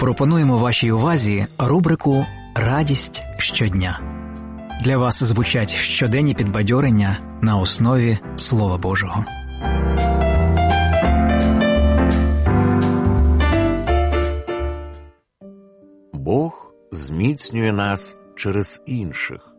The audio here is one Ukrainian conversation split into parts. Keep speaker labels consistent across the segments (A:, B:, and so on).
A: пропонуємо вашій увазі рубрику «Радість щодня». Для вас звучать щоденні підбадьорення на основі Слова Божого.
B: Бог зміцнює нас через інших.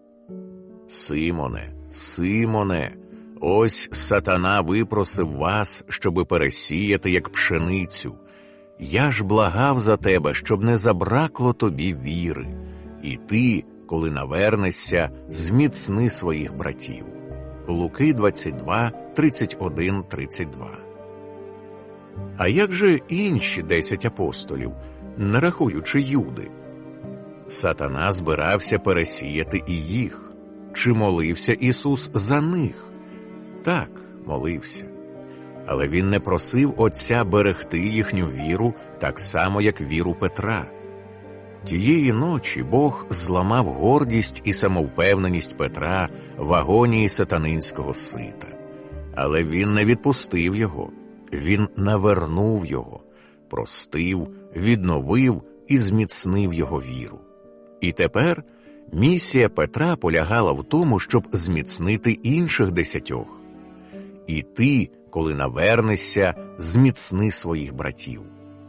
B: Симоне, Симоне, ось сатана випросив вас, щоби пересіяти, як пшеницю. Я ж благав за тебе, щоб не забракло тобі віри. І ти, коли навернешся, зміцни своїх братів. Луки 22, 31, 32. А як же інші 10 апостолів, не рахуючи Юди? Сатана збирався пересіяти і їх. Чи молився Ісус за них? Так, молився. Але Він не просив Отця берегти їхню віру так само, як віру Петра. Тієї ночі Бог зламав гордість і самовпевненість Петра в агонії сатанинського сита. Але Він не відпустив його. Він навернув його, простив, відновив і зміцнив його віру. І тепер місія Петра полягала в тому, щоб зміцнити інших 10. І ти, коли навернешся, зміцни своїх братів.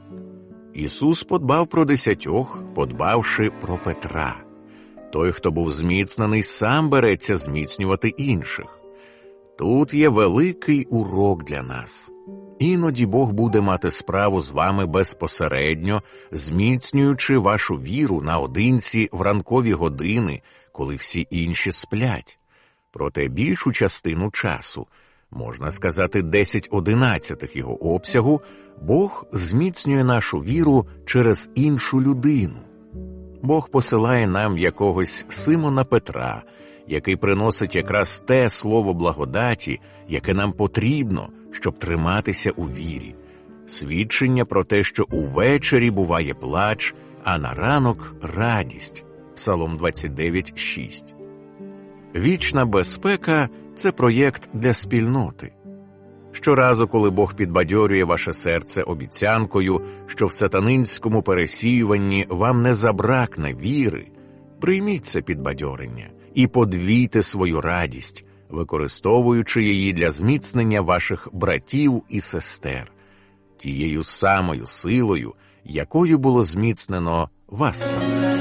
B: Ісус подбав про 10, подбавши про Петра. Той, хто був зміцнений, сам береться зміцнювати інших. Тут є великий урок для нас. Іноді Бог буде мати справу з вами безпосередньо, зміцнюючи вашу віру наодинці в ранкові години, коли всі інші сплять. Проте більшу частину часу, можна сказати 10/11 його обсягу, Бог зміцнює нашу віру через іншу людину. Бог посилає нам якогось Симона Петра, який приносить якраз те слово благодаті, яке нам потрібно, щоб триматися у вірі. Свідчення про те, що увечері буває плач, а на ранок – радість. Псалом 29:6. Вічна безпека – це проєкт для спільноти. Щоразу, коли Бог підбадьорює ваше серце обіцянкою, що в сатанинському пересіюванні вам не забракне віри, прийміть це підбадьорення і подвійте свою радість, використовуючи її для зміцнення ваших братів і сестер, тією самою силою, якою було зміцнено вас самих.